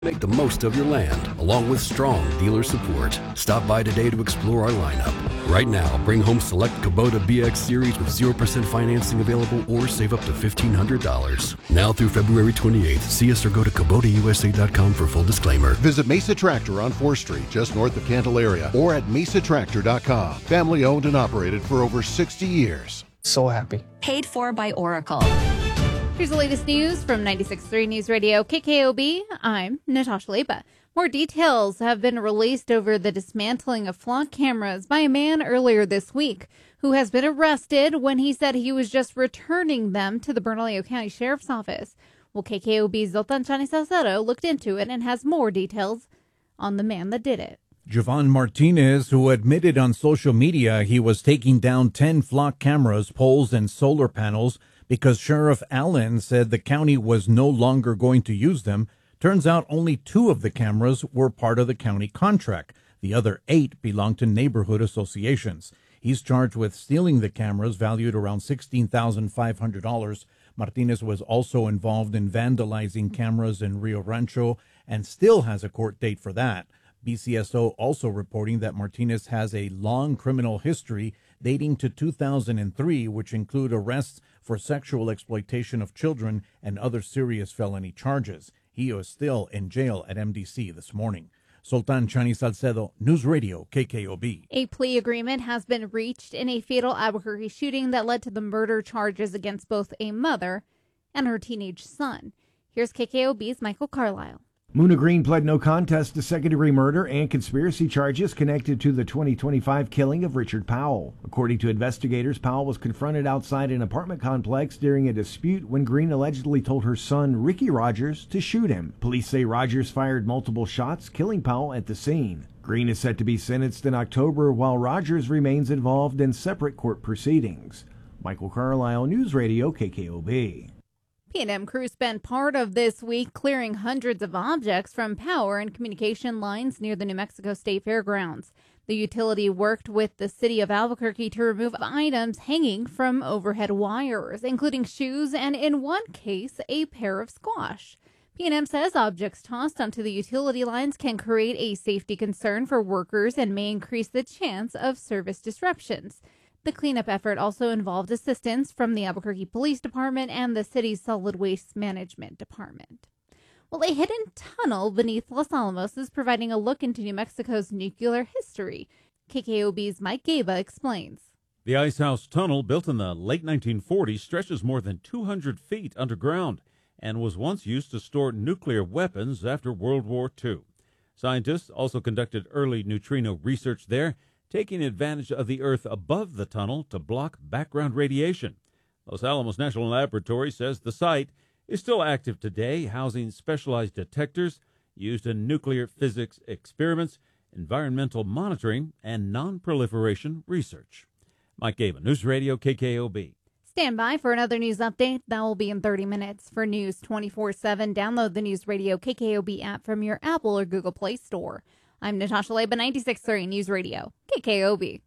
Make the most of your land, along with strong dealer support. Stop by today to explore our lineup. Right now, bring home select Kubota BX Series with 0% financing available or save up to $1,500. Now through February 28th, see us or go to KubotaUSA.com for full disclaimer. Visit Mesa Tractor on 4th Street, just north of Candelaria, or at mesatractor.com. Family owned and operated for over 60 years. So happy. Paid for by Oracle. Here's the latest news from 96.3 News Radio KKOB. I'm Natasha Leba. More details have been released over the dismantling of flock cameras by a man earlier this week who has been arrested when he said he was just returning them to the Bernalillo County Sheriff's Office. Well, KKOB's Zoltan Chani Salcedo looked into it and has more details on the man that did it. Jovan Martinez, who admitted on social media he was taking down 10 flock cameras, poles, and solar panels because Sheriff Allen said the county was no longer going to use them. Turns out only 2 of the cameras were part of the county contract. The other 8 belonged to neighborhood associations. He's charged with stealing the cameras valued around $16,500. Martinez was also involved in vandalizing cameras in Rio Rancho and still has a court date for that. BCSO also reporting that Martinez has a long criminal history dating to 2003, which include arrests for sexual exploitation of children and other serious felony charges. He is still in jail at MDC this morning. Sultan Chani Salcedo, News Radio, KKOB. A plea agreement has been reached in a fatal Albuquerque shooting that led to the murder charges against both a mother and her teenage son. Here's KKOB's Michael Carlisle. Muna Green pled no contest to second-degree murder and conspiracy charges connected to the 2025 killing of Richard Powell. According to investigators, Powell was confronted outside an apartment complex during a dispute when Green allegedly told her son, Ricky Rogers, to shoot him. Police say Rogers fired multiple shots, killing Powell at the scene. Green is set to be sentenced in October, while Rogers remains involved in separate court proceedings. Michael Carlisle, News Radio, KKOB. P&M crews spent part of this week clearing hundreds of objects from power and communication lines near the New Mexico State Fairgrounds. The utility worked with the city of Albuquerque to remove items hanging from overhead wires, including shoes and, in one case, a pair of squash. P&M says objects tossed onto the utility lines can create a safety concern for workers and may increase the chance of service disruptions. The cleanup effort also involved assistance from the Albuquerque Police Department and the city's Solid Waste Management Department. Well, a hidden tunnel beneath Los Alamos is providing a look into New Mexico's nuclear history. KKOB's Mike Gaba explains. The Ice House Tunnel, built in the late 1940s, stretches more than 200 feet underground and was once used to store nuclear weapons after World War II. Scientists also conducted early neutrino research there, taking advantage of the earth above the tunnel to block background radiation. Los Alamos National Laboratory says the site is still active today, housing specialized detectors used in nuclear physics experiments, environmental monitoring, and non-proliferation research. Mike Gaba, News Radio KKOB. Stand by for another news update. That will be in 30 minutes. For News 24/7, download the News Radio KKOB app from your Apple or Google Play Store. I'm Natasha Leba, 96.3 News Radio, KKOB.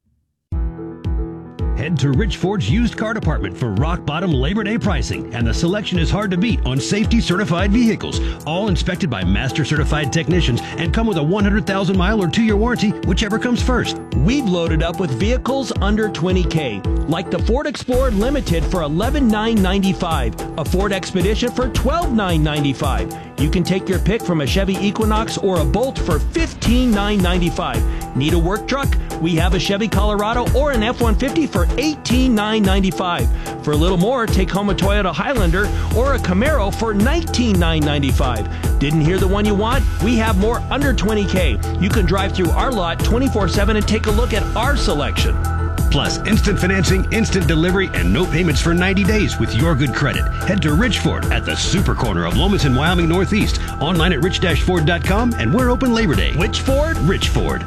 Head to Rich Ford's used car department for rock-bottom Labor Day pricing, and the selection is hard to beat on safety-certified vehicles, all inspected by master-certified technicians and come with a 100,000-mile or 2-year warranty, whichever comes first. We've loaded up with vehicles under $20K, like the Ford Explorer Limited for $11,995, a Ford Expedition for $12,995. You can take your pick from a Chevy Equinox or a Bolt for $15,995. Need a work truck? We have a Chevy Colorado or an F-150 for $18,995. For a little more, take home a Toyota Highlander or a Camaro for $19,995. Didn't hear the one you want? We have more under $20K. You can drive through our lot 24/7 and take a look at our selection. Plus, instant financing, instant delivery, and no payments for 90 days with your good credit. Head to Rich Ford at the super corner of Lomas and Wyoming Northeast. Online at rich-ford.com, and we're open Labor Day. Which Ford? Rich Ford.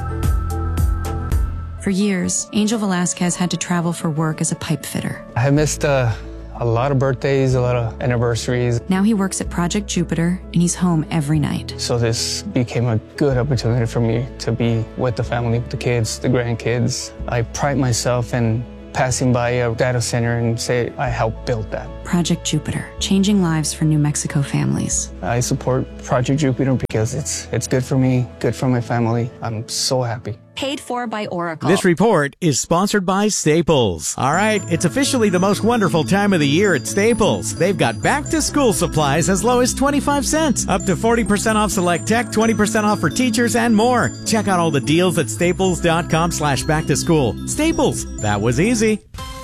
For years, Angel Velasquez had to travel for work as a pipe fitter. I missed a lot of birthdays, a lot of anniversaries. Now he works at Project Jupiter, and he's home every night. So this became a good opportunity for me to be with the family, the kids, the grandkids. I pride myself in passing by a data center and say I helped build that. Project Jupiter, changing lives for New Mexico families. I support Project Jupiter because it's good for me, good for my family. I'm so happy. Paid for by Oracle. This report is sponsored by Staples. All right, it's officially the most wonderful time of the year at Staples. They've got back-to-school supplies as low as 25 cents, up to 40% off select tech, 20% off for teachers, and more. Check out all the deals at staples.com/back-to-school. Staples, that was easy.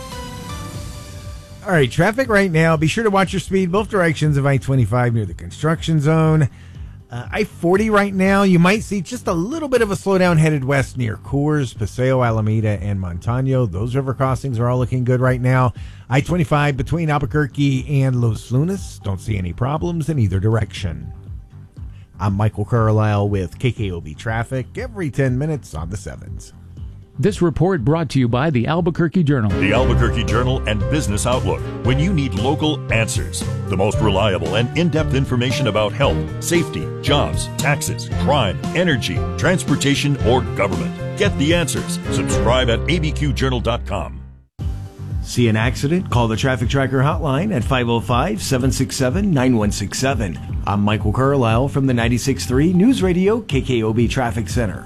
All right, traffic right now. Be sure to watch your speed both directions of I-25 near the construction zone. I-40 right now, you might see just a little bit of a slowdown headed west near Coors, Paseo, Alameda, and Montano. Those river crossings are all looking good right now. I-25 between Albuquerque and Los Lunas. Don't see any problems in either direction. I'm Michael Carlisle with KKOB Traffic every 10 minutes on the 7s. This report brought to you by the Albuquerque Journal. The Albuquerque Journal and Business Outlook. When you need local answers, the most reliable and in-depth information about health, safety, jobs, taxes, crime, energy, transportation, or government. Get the answers. Subscribe at abqjournal.com. See an accident? Call the Traffic Tracker hotline at 505-767-9167. I'm Michael Carlisle from the 96.3 News Radio KKOB Traffic Center.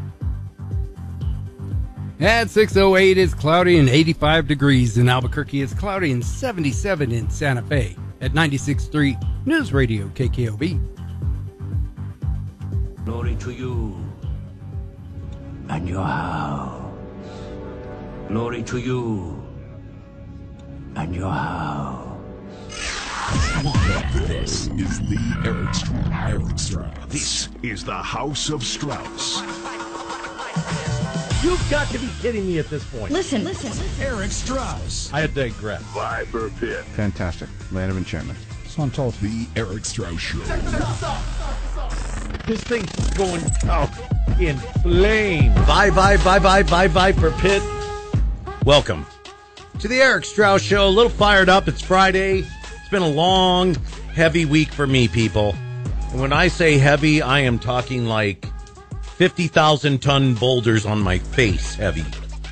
At 6:08, it's cloudy and 85 degrees in Albuquerque. It's cloudy and 77 in Santa Fe. At 96.3 News Radio KKOB. Glory to you and your house. Glory to you and your house. This is the Eric Strauss. This is the House of Strauss. You've got to be kidding me at this point. Listen. Eric Strauss. I digress. Viper Pit. Fantastic. Land of enchantment. So I'm told. The Eric Strauss Show. This thing's going out in flames. Bye, Viper Pit. Welcome to the Eric Strauss Show. A little fired up. It's Friday. It's been a long, heavy week for me, people. And when I say heavy, I am talking like 50,000-ton boulders on my face heavy.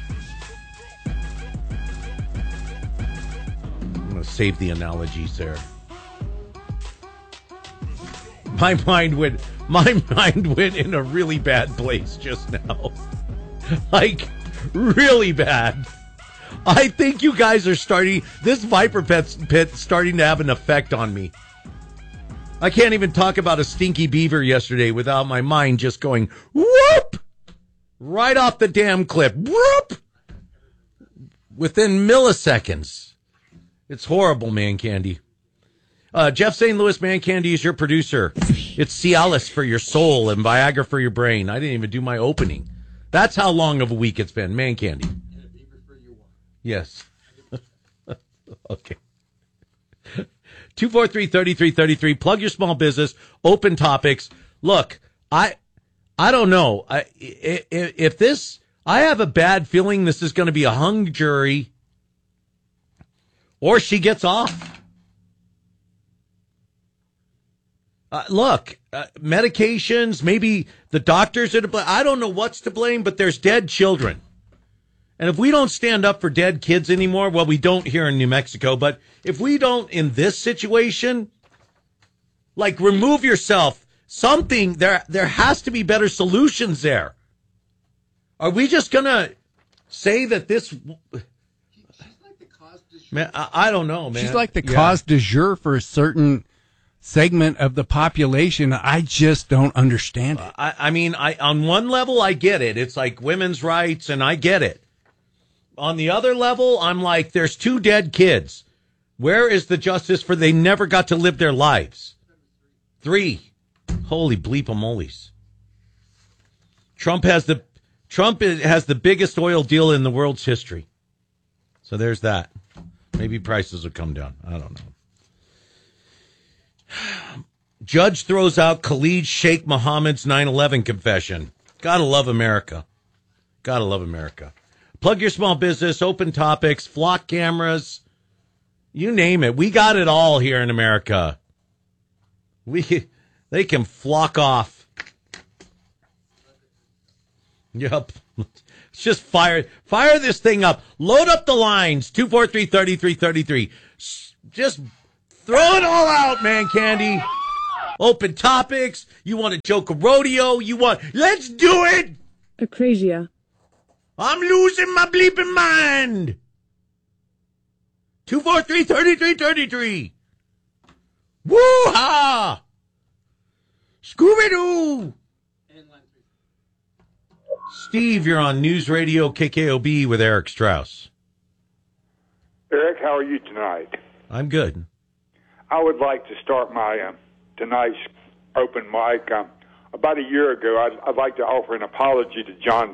I'm going to save the analogies there. My mind went in a really bad place just now. Like, really bad. I think you guys are this Viper Pit starting to have an effect on me. I can't even talk about a stinky beaver yesterday without my mind just going, whoop! Right off the damn cliff. Whoop! Within milliseconds. It's horrible, Man Candy. Jeff St. Louis, Man Candy is your producer. It's Cialis for your soul and Viagra for your brain. I didn't even do my opening. That's how long of a week it's been, Man Candy. Yes. Okay. 243-3333. Plug your small business. Open topics. Look, I don't know. If this, I have a bad feeling this is going to be a hung jury, or she gets off. Look, medications. Maybe the doctors are to blame. I don't know what's to blame, but there's dead children. And if we don't stand up for dead kids anymore, well, we don't here in New Mexico, but if we don't in this situation, like remove yourself, something, there has to be better solutions there. Are we just going to say that this... Man, I don't know, man. She's like the cause du jour for a certain segment of the population. I just don't understand it. I mean, on one level, I get it. It's like women's rights, and I get it. On the other level, I'm like, there's 2 dead kids. Where is the justice for they never got to live their lives? 3. Holy bleep-a-molies. Trump has the biggest oil deal in the world's history. So there's that. Maybe prices will come down. I don't know. Judge throws out Khalid Sheikh Mohammed's 9/11 confession. Gotta love America. Gotta love America. Plug your small business, open topics, flock cameras, you name it. We got it all here in America. They can flock off. Yep. Let's just fire this thing up. Load up the lines, 243-3333. Just throw it all out, man, Candy. Open topics. You want a joke of rodeo. Let's do it. Acrasia. I'm losing my bleeping mind. 243-3333. Woo-ha! Scooby-Doo! Steve, you're on News Radio KKOB with Eric Strauss. Eric, how are you tonight? I'm good. I would like to start my tonight's open mic. About a year ago, I'd like to offer an apology to John